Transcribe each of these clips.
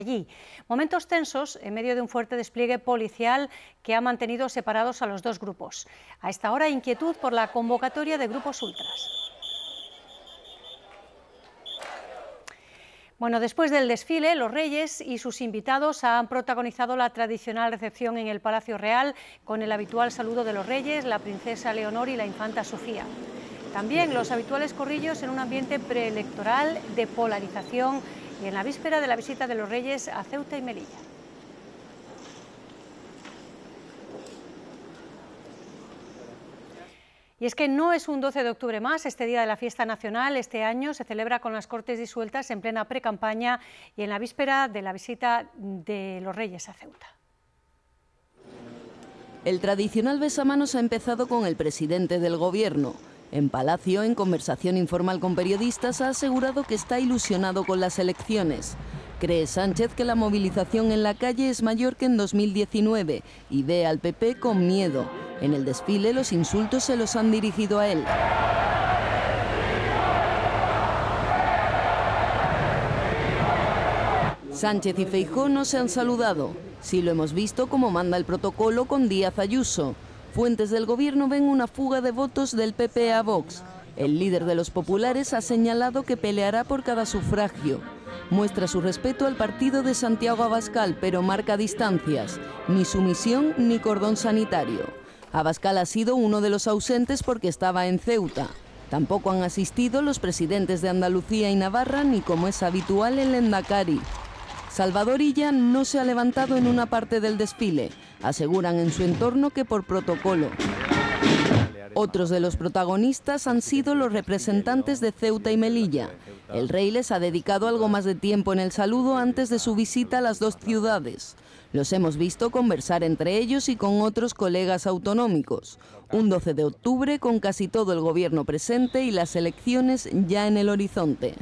allí. Momentos tensos en medio de un fuerte despliegue policial que ha mantenido separados a los dos grupos. A esta hora, inquietud por la convocatoria de grupos ultras. Bueno, después del desfile, los reyes y sus invitados han protagonizado la tradicional recepción en el Palacio Real con el habitual saludo de los reyes, la princesa Leonor y la infanta Sofía. También los habituales corrillos en un ambiente preelectoral de polarización y en la víspera de la visita de los reyes a Ceuta y Melilla. Y es que no es un 12 de octubre más, este día de la fiesta nacional. Este año se celebra con las Cortes disueltas en plena precampaña y en la víspera de la visita de los reyes a Ceuta. El tradicional besamanos ha empezado con el presidente del gobierno. En Palacio, en conversación informal con periodistas, ha asegurado que está ilusionado con las elecciones. Cree Sánchez que la movilización en la calle es mayor que en 2019 y ve al PP con miedo. En el desfile los insultos se los han dirigido a él. Sánchez y Feijóo no se han saludado. Sí lo hemos visto como manda el protocolo con Díaz Ayuso. Fuentes del gobierno ven una fuga de votos del PP a Vox. El líder de los populares ha señalado que peleará por cada sufragio. Muestra su respeto al partido de Santiago Abascal, pero marca distancias. Ni sumisión ni cordón sanitario. Abascal ha sido uno de los ausentes porque estaba en Ceuta. Tampoco han asistido los presidentes de Andalucía y Navarra, ni como es habitual el Endacari. Salvador Illa no se ha levantado en una parte del desfile. Aseguran en su entorno que por protocolo. Otros de los protagonistas han sido los representantes de Ceuta y Melilla. El rey les ha dedicado algo más de tiempo en el saludo antes de su visita a las dos ciudades. Los hemos visto conversar entre ellos y con otros colegas autonómicos. Un 12 de octubre con casi todo el gobierno presente y las elecciones ya en el horizonte.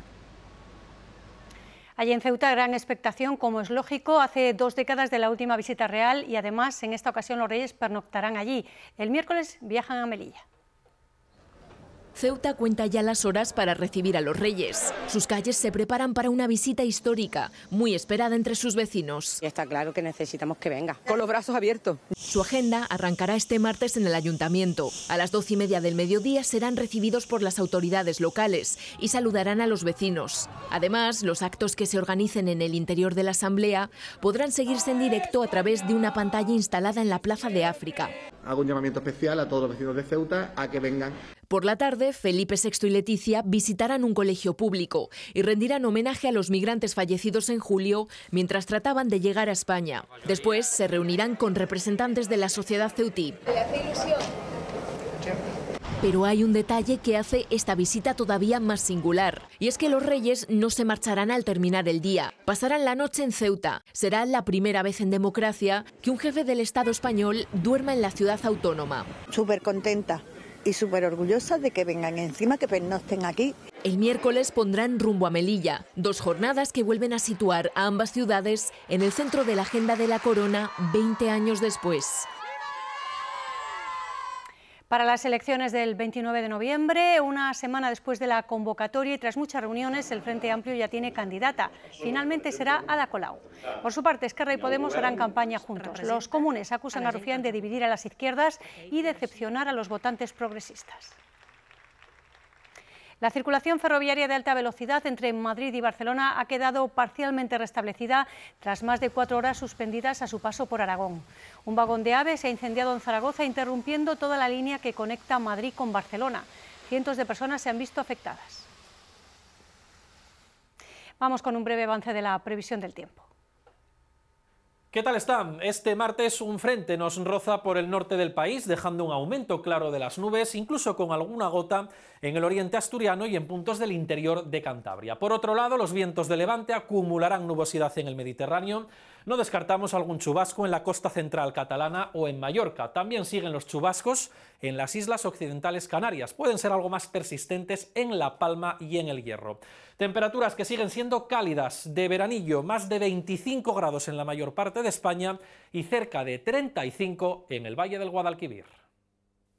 Allí en Ceuta, gran expectación, como es lógico, hace 2 décadas de la última visita real y además en esta ocasión los reyes pernoctarán allí. El miércoles viajan a Melilla. Ceuta cuenta ya las horas para recibir a los reyes. Sus calles se preparan para una visita histórica, muy esperada entre sus vecinos. Está claro que necesitamos que venga, con los brazos abiertos. Su agenda arrancará este martes en el ayuntamiento. A las 12:30 del mediodía serán recibidos por las autoridades locales y saludarán a los vecinos. Además, los actos que se organicen en el interior de la asamblea podrán seguirse en directo a través de una pantalla instalada en la Plaza de África. Hago un llamamiento especial a todos los vecinos de Ceuta a que vengan. Por la tarde, Felipe VI y Leticia visitarán un colegio público y rendirán homenaje a los migrantes fallecidos en julio mientras trataban de llegar a España. Después se reunirán con representantes de la sociedad ceutí. Pero hay un detalle que hace esta visita todavía más singular, y es que los reyes no se marcharán al terminar el día. Pasarán la noche en Ceuta. Será la primera vez en democracia que un jefe del Estado español duerma en la ciudad autónoma. Súper contenta y súper orgullosa de que vengan encima, que pernocten aquí. El miércoles pondrán rumbo a Melilla, 2 jornadas que vuelven a situar a ambas ciudades en el centro de la agenda de la corona 20 años después. Para las elecciones del 29 de noviembre, una semana después de la convocatoria y tras muchas reuniones, el Frente Amplio ya tiene candidata. Finalmente será Ada Colau. Por su parte, Esquerra y Podemos harán campaña juntos. Los comunes acusan a Rufián de dividir a las izquierdas y decepcionar a los votantes progresistas. La circulación ferroviaria de alta velocidad entre Madrid y Barcelona ha quedado parcialmente restablecida tras más de 4 horas suspendidas a su paso por Aragón. Un vagón de AVE se ha incendiado en Zaragoza, interrumpiendo toda la línea que conecta Madrid con Barcelona. Cientos de personas se han visto afectadas. Vamos con un breve avance de la previsión del tiempo. ¿Qué tal están? Este martes un frente nos roza por el norte del país, dejando un aumento claro de las nubes, incluso con alguna gota en el oriente asturiano y en puntos del interior de Cantabria. Por otro lado, los vientos de levante acumularán nubosidad en el Mediterráneo. No descartamos algún chubasco en la costa central catalana o en Mallorca. También siguen los chubascos en las islas occidentales canarias. Pueden ser algo más persistentes en La Palma y en El Hierro. Temperaturas que siguen siendo cálidas, de veranillo, más de 25 grados en la mayor parte de España y cerca de 35 en el Valle del Guadalquivir.